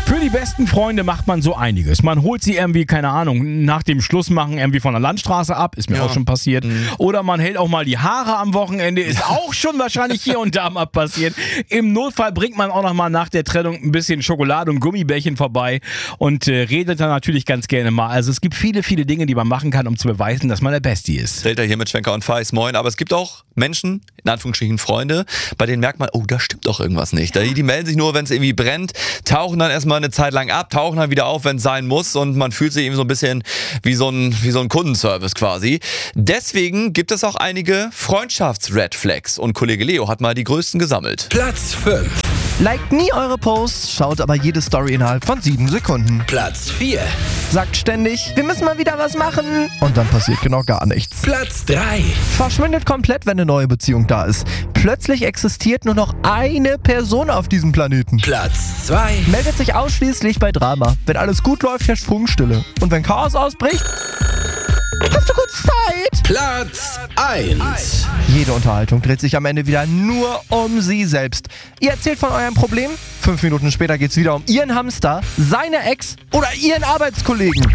Für die besten Freunde macht man so einiges. Man holt sie irgendwie, keine Ahnung, nach dem Schlussmachen irgendwie von der Landstraße ab. Ist mir auch schon passiert. Oder man hält auch mal die Haare am Wochenende. Ist auch schon wahrscheinlich hier und da mal passiert. Im Notfall bringt man auch noch mal nach der Trennung ein bisschen Schokolade und Gummibärchen vorbei und redet dann natürlich ganz gerne mal. Also es gibt viele, viele Dinge, die man machen kann, um zu beweisen, dass man der Bestie ist. Delta hier mit Schwenker und Feis, moin. Aber es gibt auch Menschen, in Anführungsstrichen Freunde, bei denen merkt man, oh, da stimmt doch irgendwas nicht. Die melden sich nur, wenn es irgendwie brennt, tauchen dann erstmal eine Zeit lang ab, tauchen dann wieder auf, wenn es sein muss und man fühlt sich eben so ein bisschen wie so ein Kundenservice quasi. Deswegen gibt es auch einige Freundschafts-Red Flags und Kollege Leo hat mal die größten gesammelt. Platz 5. Liked nie eure Posts, schaut aber jede Story innerhalb von 7 Sekunden. Platz 4. Sagt ständig, wir müssen mal wieder was machen. Und dann passiert genau gar nichts. Platz 3. Verschwindet komplett, wenn eine neue Beziehung da ist. Plötzlich existiert nur noch eine Person auf diesem Planeten. Platz 2. Meldet sich ausschließlich bei Drama. Wenn alles gut läuft, herrscht Funkstille. Und wenn Chaos ausbricht, hast du kurz Zeit? Platz 1. Jede Unterhaltung dreht sich am Ende wieder nur um sie selbst. Ihr erzählt von eurem Problem, 5 Minuten später geht's wieder um ihren Hamster, seine Ex oder ihren Arbeitskollegen.